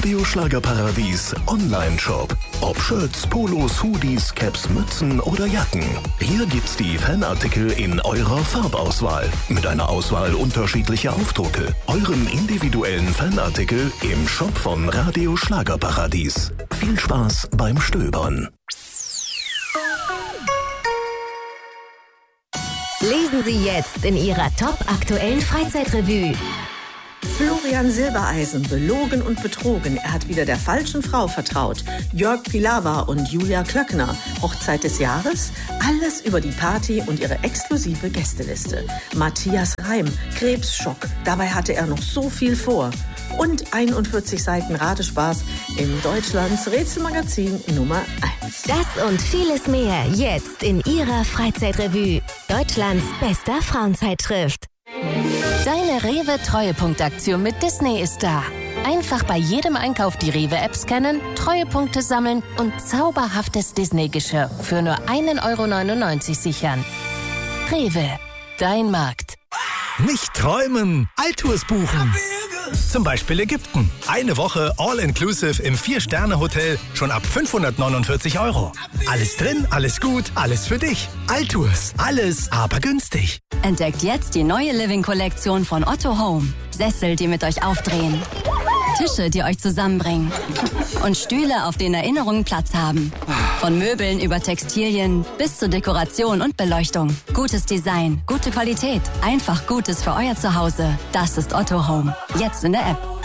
Radio Schlagerparadies Online-Shop. Ob Shirts, Polos, Hoodies, Caps, Mützen oder Jacken. Hier gibt's die Fanartikel in eurer Farbauswahl. Mit einer Auswahl unterschiedlicher Aufdrucke. Euren individuellen Fanartikel im Shop von Radio Schlagerparadies. Viel Spaß beim Stöbern. Lesen Sie jetzt in Ihrer top-aktuellen Freizeitrevue. Florian Silbereisen, belogen und betrogen. Er hat wieder der falschen Frau vertraut. Jörg Pilawa und Julia Klöckner. Hochzeit des Jahres? Alles über die Party und ihre exklusive Gästeliste. Matthias Reim, Krebsschock. Dabei hatte er noch so viel vor. Und 41 Seiten Ratespaß in Deutschlands Rätselmagazin Nummer 1. Das und vieles mehr jetzt in Ihrer Freizeitrevue. Deutschlands bester Frauenzeitschrift. Deine Rewe-Treuepunktaktion mit Disney ist da. Einfach bei jedem Einkauf die Rewe-App scannen, Treuepunkte sammeln und zauberhaftes Disney-Geschirr für nur 1,99 € sichern. Rewe, dein Markt. Nicht träumen, Alltours buchen. Zum Beispiel Ägypten. Eine Woche All-Inclusive im 4-Sterne-Hotel schon ab 549 €. Alles drin, alles gut, alles für dich. Alltours, alles aber günstig. Entdeckt jetzt die neue Living-Kollektion von Otto Home. Sessel, die mit euch aufdrehen. Tische, die euch zusammenbringen. Und Stühle, auf denen Erinnerungen Platz haben. Von Möbeln über Textilien bis zu Dekoration und Beleuchtung. Gutes Design, gute Qualität, einfach Gutes für euer Zuhause. Das ist Otto Home. Jetzt in der App.